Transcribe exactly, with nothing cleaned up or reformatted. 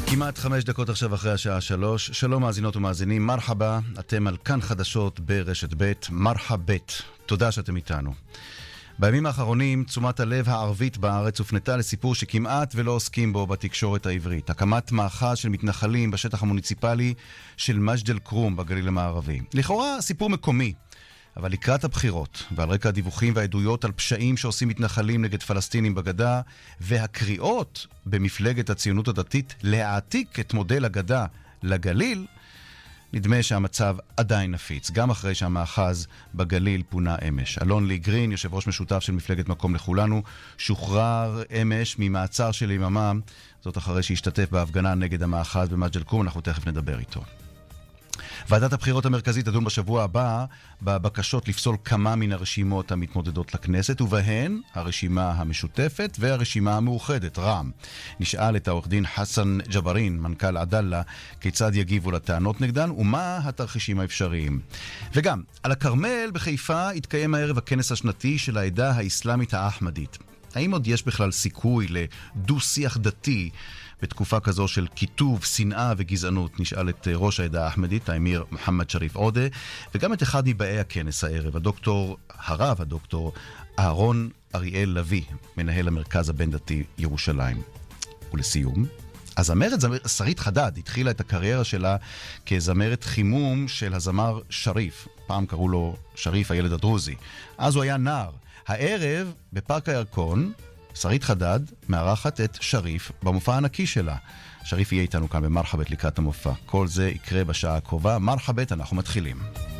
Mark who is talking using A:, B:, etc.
A: כמעט חמש דקות עכשיו אחרי השעה שלוש. שלום מאזינות ומאזינים, מרחבה, אתם על כאן חדשות ברשת ב', מרחבת. תודה שאתם איתנו. בימים האחרונים תשומת הלב הערבית בארץ הופנתה לסיפור שכמעט ולא עוסקים בו בתקשורת העברית. הקמת מאחז של מתנחלים בשטח המוניציפלי של מג'ד אל-כרום בגליל המערבי. לכאורה סיפור מקומי, אבל לקראת הבחירות, ועל רקע הדיווחים והעדויות על פשעים שעושים מתנחלים נגד פלסטינים בגדה, והקריאות במפלגת הציונות הדתית להעתיק את מודל הגדה לגליל, נדמה שהמצב עדיין נפיץ, גם אחרי שהמאחז בגליל פונה אמש. אלון לי גרין, יושב ראש משותף של מפלגת מקום לכולנו, שוחרר אמש ממעצר של יממה, זאת אחרי שהשתתף בהפגנה נגד המאחז במג'ד אל-כרום, אנחנו תכף נדבר איתו. ועדת הבחירות המרכזית תדון בשבוע הבא בבקשות לפסול כמה מן הרשימות המתמודדות לכנסת, ובהן הרשימה המשותפת והרשימה המאוחדת, רע"מ. נשאל את העורך דין חסן ג'ברין, מנכ"ל עדאלה, כיצד יגיבו לטענות נגדן ומה התרחישים האפשריים. וגם, על הכרמל בחיפה התקיים הערב הכנס השנתי של העדה האסלאמית האחמדית. האם עוד יש בכלל סיכוי לדו-שיח דתי בתקופה כזו של כיתוב, שנאה וגזענות? נשאל את ראש העדה האחמדית, האמיר מוחמד שריף עודה, וגם את אחד מבאי הכנס הערב, הדוקטור, הרב הדוקטור אהרון אריאל לוי, מנהל המרכז הבין-דתי ירושלים. ולסיום, הזמרת שרית חדד התחילה את הקריירה שלה כזמרת חימום של הזמר שריף. פעם קראו לו שריף הילד הדרוזי. אז הוא היה נער. הערב בפארק הירקון שרית חדד מארחת את שריף במופע הענקי שלה. שריף יהיה איתנו כאן במרחבת לקראת המופע. כל זה יקרה בשעה הקרובה. מרחבת, אנחנו מתחילים.